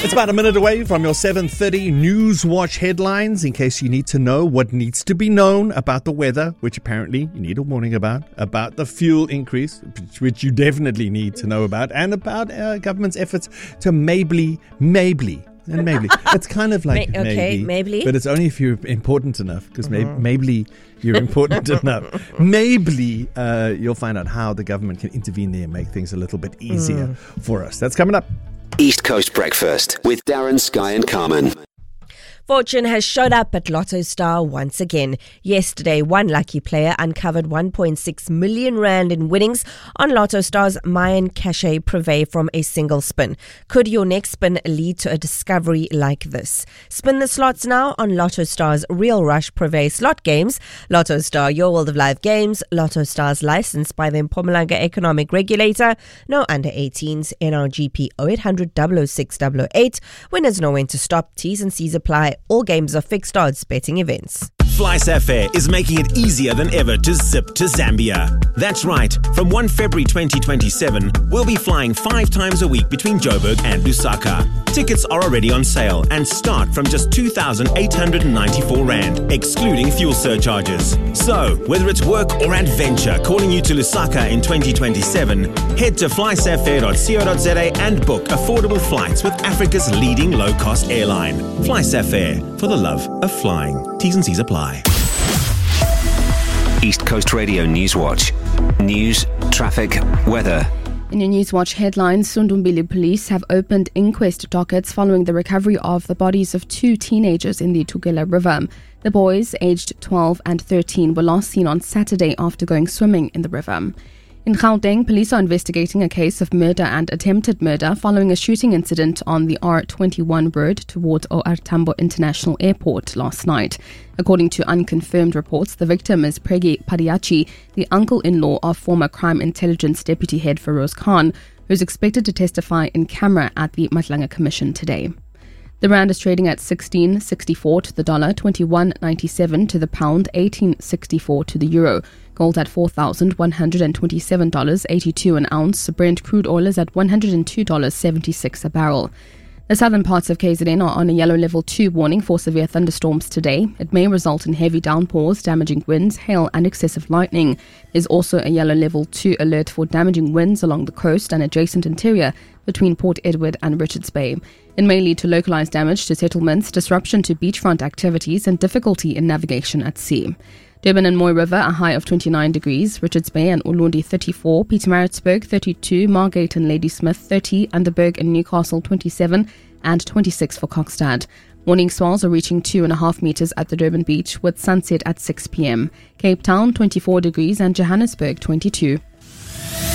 It's about a minute away from your 7:30 News Watch headlines. In case you need to know what needs to be known about the weather, which apparently you need a warning about the fuel increase, which you definitely need to know about, and about government's efforts to maybe. It's kind of like maybe, but it's only if you're important enough, because maybe you're important enough. Maybe you'll find out how the government can intervene there and make things a little bit easier for us. That's coming up. East Coast Breakfast with Darren, Sky and Carmen. Fortune has showed up at Lotto Star once again. Yesterday, one lucky player uncovered 1.6 million rand in winnings on Lotto Star's Mayan Cache Privé from a single spin. Could your next spin lead to a discovery like this? Spin the slots now on Lotto Star's Real Rush Privé slot games. Lotto Star, your world of live games. Lotto Star's licensed by the Mpumalanga Economic Regulator. No under 18s. NRGP 0800 006 008. Winners know when to stop. T's and C's apply. All games are fixed odds betting events. FlySafair is making it easier than ever to zip to Zambia. That's right. From 1 February 2027, we'll be flying 5 times a week between Joburg and Lusaka. Tickets are already on sale and start from just 2,894 Rand, excluding fuel surcharges. So, whether it's work or adventure calling you to Lusaka in 2027, head to flysafair.co.za and book affordable flights with Africa's leading low-cost airline. FlySafair, for the love of flying. T's and C's apply. East Coast Radio News Watch. News, traffic, weather. In your News Watch headlines, Sundumbili police have opened inquest dockets following the recovery of the bodies of 2 teenagers in the Tugela River. The boys, aged 12 and 13, were last seen on Saturday after going swimming in the river. In Gauteng, police are investigating a case of murder and attempted murder following a shooting incident on the R21 road towards OR Tambo International Airport last night. According to unconfirmed reports, the victim is Pregi Padiachi, the uncle-in-law of former Crime Intelligence Deputy Head Feroz Khan, who is expected to testify in camera at the Matlanga Commission today. The rand is trading at 16.64 to the dollar, 21.97 to the pound, 18.64 to the euro. Gold at $4,127.82 an ounce. Brent crude oil is at $102.76 a barrel. The southern parts of KZN are on a yellow level 2 warning for severe thunderstorms today. It may result in heavy downpours, damaging winds, hail and excessive lightning. There's also a yellow level 2 alert for damaging winds along the coast and adjacent interior between Port Edward and Richards Bay. It may lead to localized damage to settlements, disruption to beachfront activities and difficulty in navigation at sea. Durban and Moy River, a high of 29 degrees. Richards Bay and Ulundi 34. Pietermaritzburg 32. Margate and Ladysmith 30. Underberg and Newcastle 27 and 26 for Kokstad. Morning swells are reaching 2.5 meters at the Durban beach with sunset at 6 p.m. Cape Town 24 degrees and Johannesburg 22.